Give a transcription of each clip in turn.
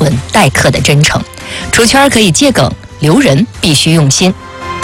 纯待客的真诚。出圈可以借梗，留人必须用心。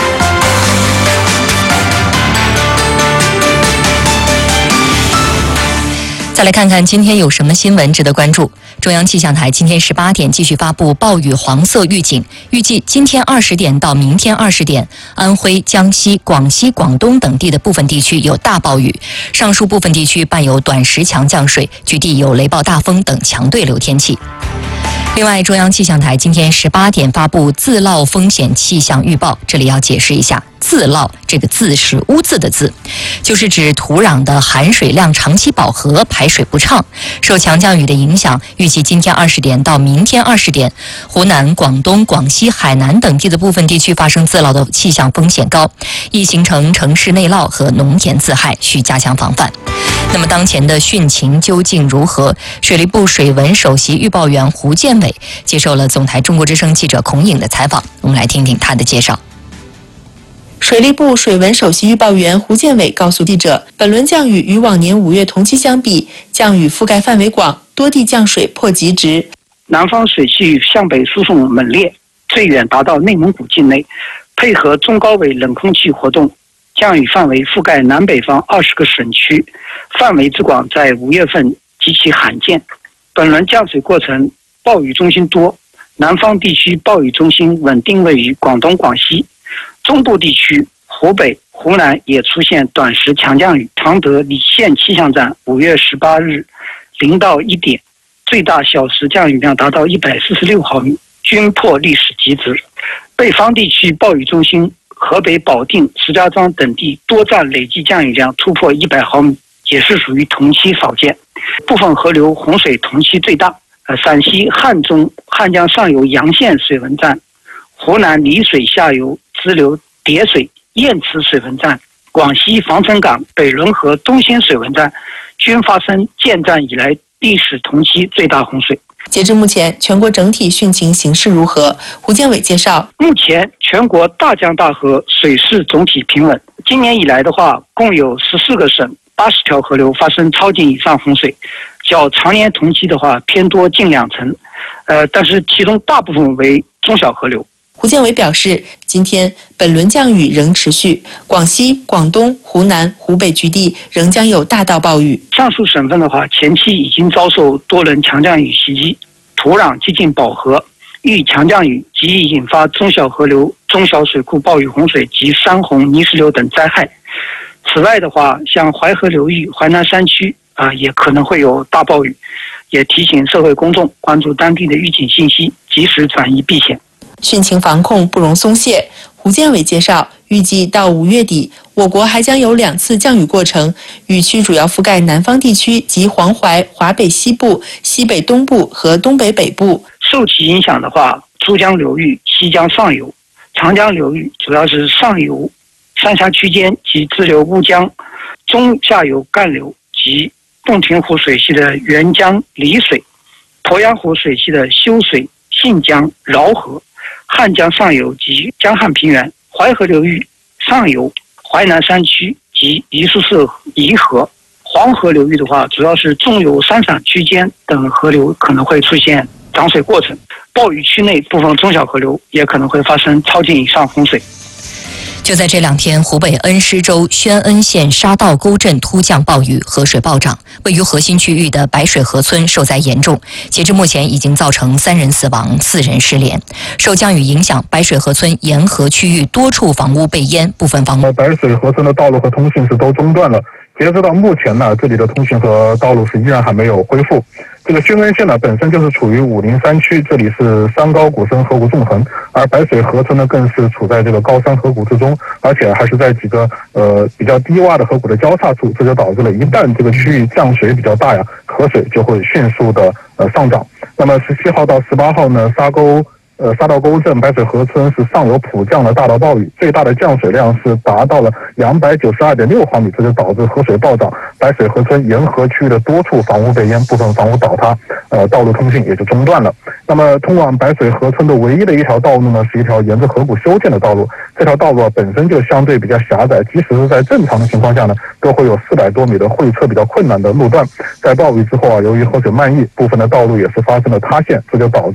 再来看看今天有什么新闻值得关注。中央气象台今天18点继续发布暴雨黄色预警，预计今天20点到明天20点，安徽、江西、广西、广东等地的部分地区有大暴雨，上述部分地区伴有短时强降水，局地有雷暴大风等强对流天气。另外，中央气象台今天18点发布自涝风险气象预报，这里要解释一下，自涝这个字是污渍的字，就是指土壤的含水量长期饱和，排水不畅。受强降雨的影响，预计今天20点到明天20点，湖南、广东、广西、海南等地的部分地区发生自涝的气象风险高，易形成城市内涝和农田自害，需加强防范。那么当前的汛情究竟如何？水利部水文首席预报员胡建伟接受了总台中国之声记者孔颖的采访，我们来听听他的介绍。 水利部水文首席预报员胡建伟告诉记者，本轮降雨与往年5月同期相比，降雨覆盖范围广，多地降水破极值。 南方水系向北输送猛烈，最远达到内蒙古境内，配合中高纬冷空气活动，降雨范围覆盖南北方20个省区，范围之广在5月份极其罕见。本轮降水过程暴雨中心多，南方地区暴雨中心稳定位于广东、广西，中部地区湖北、湖南也出现短时强降雨。常德理县气象站5月18日0到1点，最大小时降雨量达到146毫米，均破历史极值。北方地区暴雨中心河北保定、石家庄等地多站累计降雨量突破100毫米，也是属于同期少见。部分河流洪水同期最大，陕西汉中汉江上游洋县水文站、湖南澧水下游支流叠水堰池水文站、广西防城港北仑河东兴水文站均发生建站以来历史同期最大洪水。 截至目前，全国整体汛情形势如何？胡建伟介绍， 目前全国大江大河水势总体平稳。今年以来的话，共有14个省80条河流发生超警以上洪水，较常年同期的话偏多近2成，但是其中大部分为中小河流。 胡建伟表示，今天本轮降雨仍持续，广西、广东、湖南、湖北局地仍将有大到暴雨。 上述省份的话，前期已经遭受多轮强降雨袭击，土壤接近饱和，遇强降雨极易引发中小河流、中小水库暴雨洪水及山洪、泥石流等灾害。此外的话，像淮河流域、淮南山区也可能会有大暴雨，也提醒社会公众关注当地的预警信息，及时转移避险。 汛情防控不容松懈。胡建伟介绍，预计到5月底，我国还将有2次降雨过程，雨区主要覆盖南方地区及黄淮、华北西部、西北东部和东北北部。 受其影响的话，珠江流域、西江上游、长江流域主要是上游三峡区间及支流乌江，中下游干流及洞庭湖水系的沅江、澧水，鄱阳湖水系的修水、信江、饶河，汉江上游及江汉平原，淮河流域上游淮南山区及沂苏市沂河，黄河流域的话，主要是中游三陕区间等河流可能会出现涨水过程，暴雨区内部分中小河流也可能会发生超警以上洪水。 就在这2天，湖北恩施州宣恩县沙道沟镇突降暴雨，河水暴涨，位于核心区域的白水河村受灾严重，截至目前已经造成3人死亡、4人失联。受降雨影响，白水河村沿河区域多处房屋被淹，部分房屋白水河村的道路和通讯是都中断了。截止到目前呢，这里的通讯和道路是依然还没有恢复。这个宣恩县呢本身就是处于武陵山区，这里是山高谷深河谷纵横，而白水河村呢更是处在这个高山河谷之中，而且还是在几个比较低洼的河谷的交叉处，这就导致了一旦这个区域降水比较大呀，河水就会迅速的上涨。那么17号到18号呢，沙道沟镇白水河村是上游普降了大到暴雨，最大的降水量是达到了292.6毫米，这就导致河水暴涨，白水河村沿河区域的多处房屋被淹，部分房屋倒塌，道路通讯也就中断了。那么通往白水河村的唯一的一条道路呢，是一条沿着河谷修建的道路，这条道路本身就相对比较狭窄，即使是在正常的情况下呢，都会有400多米的会测比较困难的路段。在暴雨之后由于河水漫溢，部分的道路也是发生了塌陷，这就导致